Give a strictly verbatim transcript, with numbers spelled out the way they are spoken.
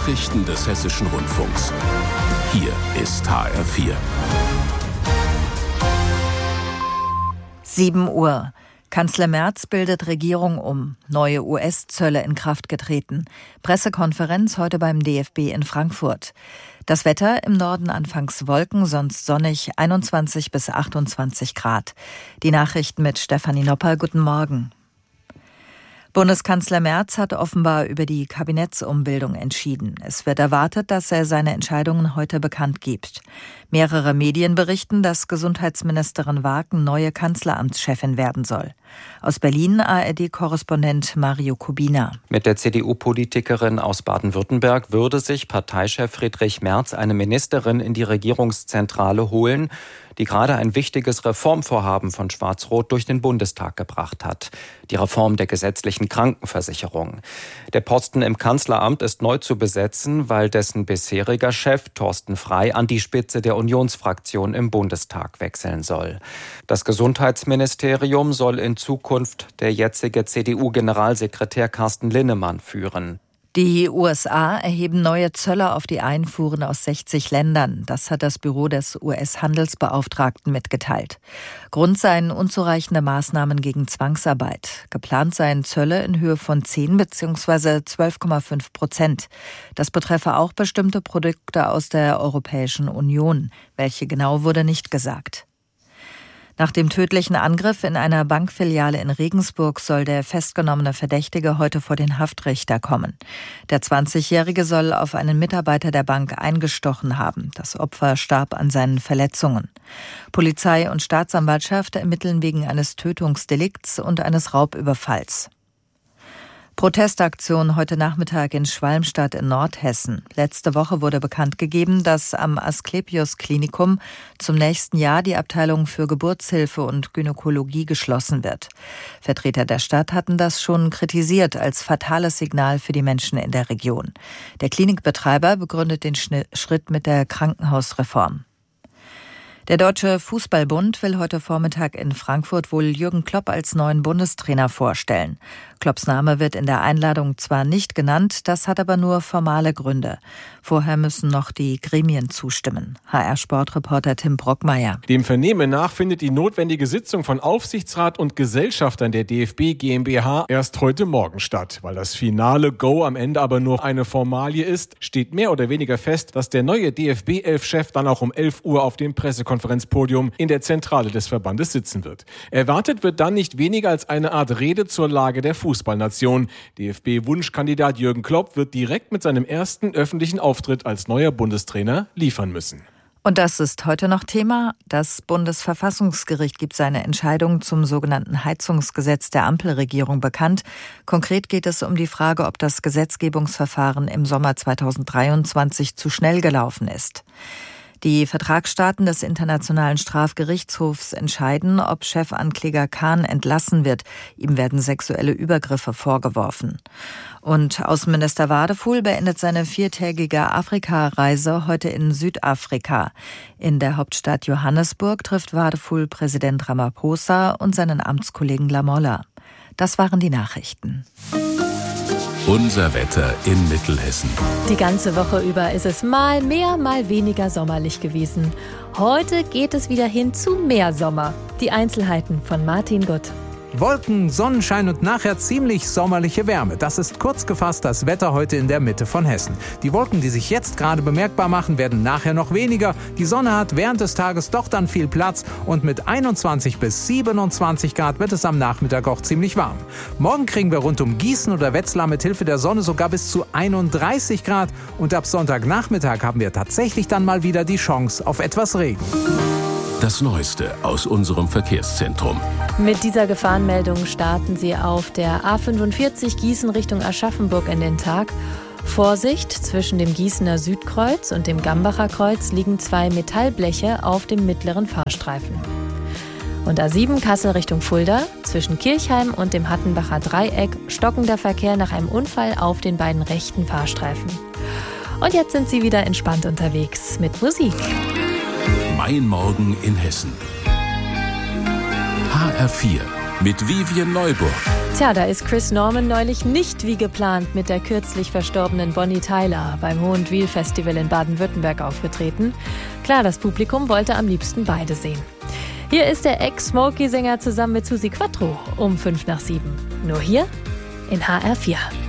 Nachrichten des Hessischen Rundfunks. Hier ist H R vier. sieben Uhr. Kanzler Merz bildet Regierung um. Neue U S-Zölle in Kraft getreten. Pressekonferenz heute beim D F B in Frankfurt. Das Wetter im Norden anfangs Wolken, sonst sonnig, einundzwanzig bis achtundzwanzig Grad. Die Nachrichten mit Stefanie Nopper. Guten Morgen. Bundeskanzler Merz hat offenbar über die Kabinettsumbildung entschieden. Es wird erwartet, dass er seine Entscheidungen heute bekannt gibt. Mehrere Medien berichten, dass Gesundheitsministerin Wagen neue Kanzleramtschefin werden soll. Aus Berlin A R D-Korrespondent Mario Kubina. Mit der C D U-Politikerin aus Baden-Württemberg würde sich Parteichef Friedrich Merz eine Ministerin in die Regierungszentrale holen, die gerade ein wichtiges Reformvorhaben von Schwarz-Rot durch den Bundestag gebracht hat. Die Reform der gesetzlichen Krankenversicherung. Der Posten im Kanzleramt ist neu zu besetzen, weil dessen bisheriger Chef Thorsten Frey an die Spitze der Unionsfraktion im Bundestag wechseln soll. Das Gesundheitsministerium soll in Zukunft der jetzige C D U-Generalsekretär Carsten Linnemann führen. Die U S A erheben neue Zölle auf die Einfuhren aus sechzig Ländern. Das hat das Büro des U S-Handelsbeauftragten mitgeteilt. Grund seien unzureichende Maßnahmen gegen Zwangsarbeit. Geplant seien Zölle in Höhe von zehn bzw. zwölf Komma fünf Prozent. Das betreffe auch bestimmte Produkte aus der Europäischen Union. Welche genau, wurde nicht gesagt. Nach dem tödlichen Angriff in einer Bankfiliale in Regensburg soll der festgenommene Verdächtige heute vor den Haftrichter kommen. Der zwanzigjährige soll auf einen Mitarbeiter der Bank eingestochen haben. Das Opfer starb an seinen Verletzungen. Polizei und Staatsanwaltschaft ermitteln wegen eines Tötungsdelikts und eines Raubüberfalls. Protestaktion heute Nachmittag in Schwalmstadt in Nordhessen. Letzte Woche wurde bekannt gegeben, dass am Asklepios-Klinikum zum nächsten Jahr die Abteilung für Geburtshilfe und Gynäkologie geschlossen wird. Vertreter der Stadt hatten das schon kritisiert als fatales Signal für die Menschen in der Region. Der Klinikbetreiber begründet den Schritt mit der Krankenhausreform. Der Deutsche Fußballbund will heute Vormittag in Frankfurt wohl Jürgen Klopp als neuen Bundestrainer vorstellen. Klopps Name wird in der Einladung zwar nicht genannt, das hat aber nur formale Gründe. Vorher müssen noch die Gremien zustimmen. H R-Sportreporter Tim Brockmeier. Dem Vernehmen nach findet die notwendige Sitzung von Aufsichtsrat und Gesellschaftern der D F B GmbH erst heute Morgen statt. Weil das finale Go am Ende aber nur eine Formalie ist, steht mehr oder weniger fest, dass der neue D F B-Elf-Chef dann auch um elf Uhr auf dem Pressekonferenzpodium in der Zentrale des Verbandes sitzen wird. Erwartet wird dann nicht weniger als eine Art Rede zur Lage der Fußballnation. D F B-Wunschkandidat Jürgen Klopp wird direkt mit seinem ersten öffentlichen Auftritt als neuer Bundestrainer liefern müssen. Und das ist heute noch Thema. Das Bundesverfassungsgericht gibt seine Entscheidung zum sogenannten Heizungsgesetz der Ampelregierung bekannt. Konkret geht es um die Frage, ob das Gesetzgebungsverfahren im Sommer zweitausenddreiundzwanzig zu schnell gelaufen ist. Die Vertragsstaaten des Internationalen Strafgerichtshofs entscheiden, ob Chefankläger Khan entlassen wird. Ihm werden sexuelle Übergriffe vorgeworfen. Und Außenminister Wadefuhl beendet seine viertägige Afrika-Reise heute in Südafrika. In der Hauptstadt Johannesburg trifft Wadefuhl Präsident Ramaphosa und seinen Amtskollegen Lamolla. Das waren die Nachrichten. Unser Wetter in Mittelhessen. Die ganze Woche über ist es mal mehr, mal weniger sommerlich gewesen. Heute geht es wieder hin zu mehr Sommer. Die Einzelheiten von Martin Gutt. Wolken, Sonnenschein und nachher ziemlich sommerliche Wärme. Das ist kurz gefasst das Wetter heute in der Mitte von Hessen. Die Wolken, die sich jetzt gerade bemerkbar machen, werden nachher noch weniger. Die Sonne hat während des Tages doch dann viel Platz und mit einundzwanzig bis siebenundzwanzig Grad wird es am Nachmittag auch ziemlich warm. Morgen kriegen wir rund um Gießen oder Wetzlar mit Hilfe der Sonne sogar bis zu einunddreißig Grad und ab Sonntagnachmittag haben wir tatsächlich dann mal wieder die Chance auf etwas Regen. Das Neueste aus unserem Verkehrszentrum. Mit dieser Gefahrenmeldung starten Sie auf der A fünfundvierzig Gießen Richtung Aschaffenburg in den Tag. Vorsicht, zwischen dem Gießener Südkreuz und dem Gambacher Kreuz liegen zwei Metallbleche auf dem mittleren Fahrstreifen. Und A sieben Kassel Richtung Fulda, zwischen Kirchheim und dem Hattenbacher Dreieck stockender Verkehr nach einem Unfall auf den beiden rechten Fahrstreifen. Und jetzt sind Sie wieder entspannt unterwegs mit Musik. Mein Morgen in Hessen. H R vier mit Vivien Neuburg. Tja, da ist Chris Norman neulich nicht wie geplant mit der kürzlich verstorbenen Bonnie Tyler beim Hohentwiel Festival in Baden-Württemberg aufgetreten. Klar, das Publikum wollte am liebsten beide sehen. Hier ist der Ex-Smokey-Sänger zusammen mit Susi Quattro um fünf nach sieben. Nur hier in H R vier.